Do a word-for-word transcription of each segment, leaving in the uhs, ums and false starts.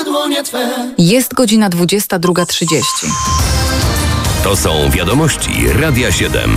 na dłonie Twe. Jest godzina dwudziesta druga trzydzieści. To są wiadomości Radia siedem.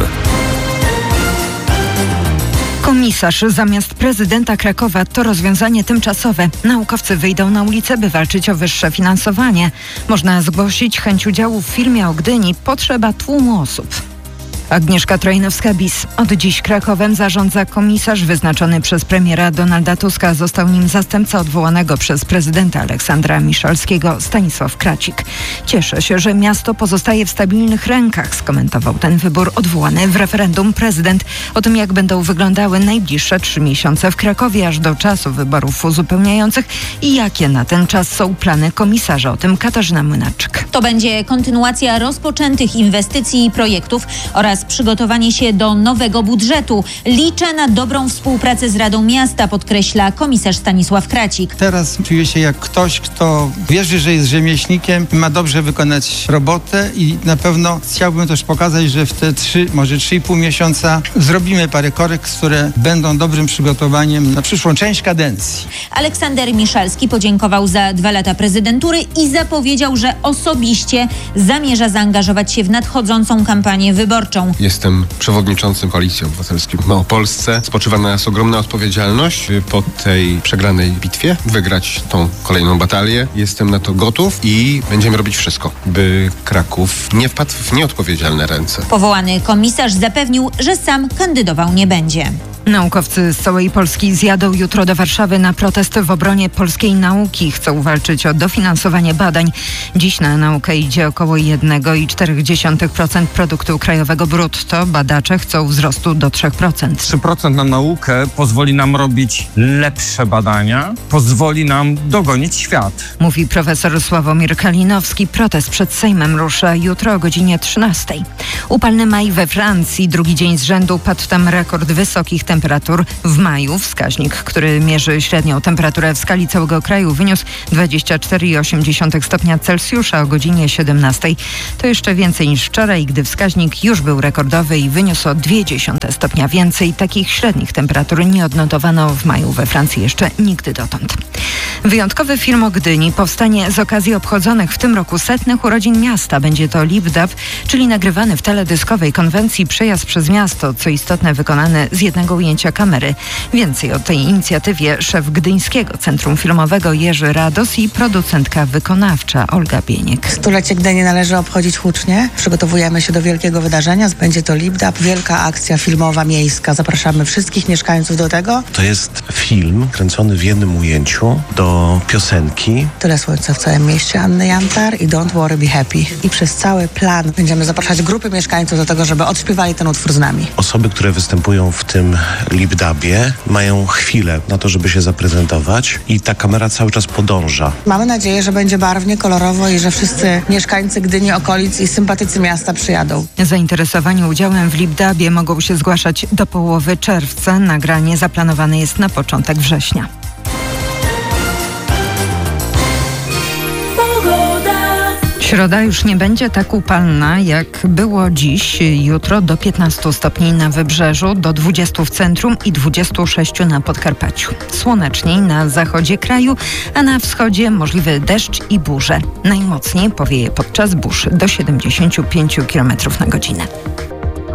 Komisarz zamiast prezydenta Krakowa to rozwiązanie tymczasowe. Naukowcy wyjdą na ulicę, by walczyć o wyższe finansowanie. Można zgłosić chęć udziału w filmie o Gdyni. Potrzeba tłumu osób. Agnieszka Trojnowska-Bis. Od dziś Krakowem zarządza komisarz wyznaczony przez premiera Donalda Tuska. Został nim zastępca odwołanego przez prezydenta Aleksandra Miszalskiego Stanisław Kracik. Cieszę się, że miasto pozostaje w stabilnych rękach, skomentował ten wybór odwołany w referendum prezydent. O tym, jak będą wyglądały najbliższe trzy miesiące w Krakowie aż do czasu wyborów uzupełniających i jakie na ten czas są plany komisarza. O tym Katarzyna Młynarczyk. To będzie kontynuacja rozpoczętych inwestycji i projektów oraz przygotowanie się do nowego budżetu. Liczę na dobrą współpracę z Radą Miasta, podkreśla komisarz Stanisław Kracik. Teraz czuję się jak ktoś, kto wierzy, że jest rzemieślnikiem i ma dobrze wykonać robotę i na pewno chciałbym też pokazać, że w te trzy, może trzy i pół miesiąca zrobimy parę korekt, które będą dobrym przygotowaniem na przyszłą część kadencji. Aleksander Miszalski podziękował za dwa lata prezydentury i zapowiedział, że osobiście zamierza zaangażować się w nadchodzącą kampanię wyborczą. Jestem przewodniczącym Koalicji Obywatelskiej w Małopolsce. Spoczywa na nas ogromna odpowiedzialność po tej przegranej bitwie wygrać tą kolejną batalię. Jestem na to gotów i będziemy robić wszystko, by Kraków nie wpadł w nieodpowiedzialne ręce. Powołany komisarz zapewnił, że sam kandydował nie będzie. Naukowcy z całej Polski zjadą jutro do Warszawy na protest w obronie polskiej nauki. Chcą walczyć o dofinansowanie badań. Dziś na naukę idzie około jeden przecinek cztery procent produktu krajowego brutto. Badacze chcą wzrostu do trzy procent. trzy procent na naukę pozwoli nam robić lepsze badania, pozwoli nam dogonić świat. Mówi profesor Sławomir Kalinowski. Protest przed Sejmem rusza jutro o godzinie trzynastej. Upalny maj we Francji. Drugi dzień z rzędu padł tam rekord wysokich temperatur. Temperatur w maju. Wskaźnik, który mierzy średnią temperaturę w skali całego kraju, wyniósł dwadzieścia cztery przecinek osiem stopnia Celsjusza o godzinie siedemnastej. To jeszcze więcej niż wczoraj, gdy wskaźnik już był rekordowy i wyniósł o zero przecinek dwa stopnia więcej. Takich średnich temperatur nie odnotowano w maju we Francji jeszcze nigdy dotąd. Wyjątkowy film o Gdyni powstanie z okazji obchodzonych w tym roku setnych urodzin miasta. Będzie to lip-dub, czyli nagrywany w teledyskowej konwencji przejazd przez miasto, co istotne wykonany z jednego ujęcia kamery. Więcej o tej inicjatywie szef Gdyńskiego Centrum Filmowego Jerzy Rados i producentka wykonawcza Olga Bieniek. Stulecie Gdyni należy obchodzić hucznie. Przygotowujemy się do wielkiego wydarzenia. Będzie to lip-dub, wielka akcja filmowa miejska. Zapraszamy wszystkich mieszkańców do tego. To jest film kręcony w jednym ujęciu do piosenki Tyle słońca w całym mieście Anny Jantar i Don't Worry Be Happy. I przez cały plan będziemy zapraszać grupy mieszkańców do tego, żeby odśpiewali ten utwór z nami. Osoby, które występują w tym lip-dubie, mają chwilę na to, żeby się zaprezentować i ta kamera cały czas podąża. Mamy nadzieję, że będzie barwnie, kolorowo i że wszyscy mieszkańcy Gdyni, okolic i sympatycy miasta przyjadą. Zainteresowani udziałem w lip-dubie mogą się zgłaszać do połowy czerwca. Nagranie zaplanowane jest na początek września. Środa już nie będzie tak upalna, jak było dziś. Jutro do piętnastu stopni na wybrzeżu, do dwudziestu w centrum i dwudziestu sześciu na Podkarpaciu. Słoneczniej na zachodzie kraju, a na wschodzie możliwy deszcz i burze. Najmocniej powieje podczas burz do siedemdziesięciu pięciu kilometrów na godzinę.